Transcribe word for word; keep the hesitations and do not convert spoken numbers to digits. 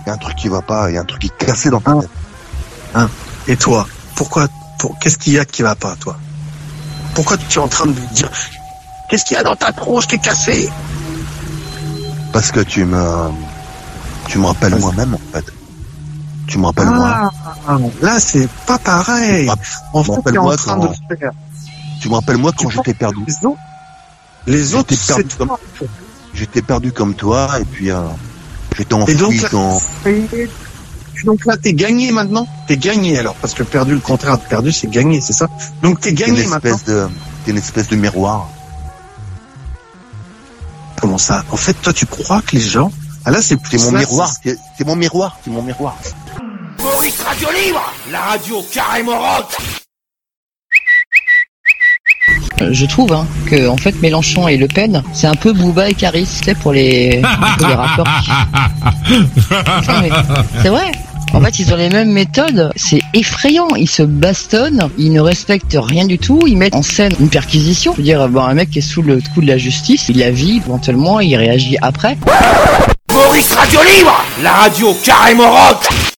y a un truc qui va pas, il y a un truc qui est cassé dans ta hein. tête. Hein. Et toi, pourquoi, pour, qu'est-ce qu'il y a qui va pas, toi? Pourquoi tu es en train de me dire, qu'est-ce qu'il y a dans ta tronche qui est cassé? Parce que tu me, tu me rappelles Parce... moi-même, en fait. Tu me rappelles ah, moi. Là, c'est pas pareil. En fait, tu es en train quand... de faire. Tu me rappelles moi quand tu j'étais perdu. Les autres, les autres j'étais perdu c'est comme... toi. J'étais perdu comme toi, et puis, euh, j'étais Et enfoui donc, là, dans... donc là, t'es gagné maintenant. T'es gagné alors, parce que perdu, le contraire de perdu, c'est gagné, c'est ça. Donc t'es gagné une maintenant. espèce de, t'es une espèce de miroir. Comment ça? En fait, toi, tu crois que les gens, ah là, c'est C'est mon là, miroir. c'est... C'est, c'est mon miroir. C'est mon miroir. Maurice Radio Libre, la radio carrément rock. Je trouve hein, que en fait Mélenchon et Le Pen, c'est un peu Booba et Karis, tu sais, pour les, pour les rappeurs. Non, mais c'est vrai. En fait, ils ont les mêmes méthodes. C'est effrayant. Ils se bastonnent. Ils ne respectent rien du tout. Ils mettent en scène une perquisition. Je veux dire, bon, un mec qui est sous le coup de la justice, il la vit éventuellement, il réagit après. Maurice Radio Libre, la radio carrément rock.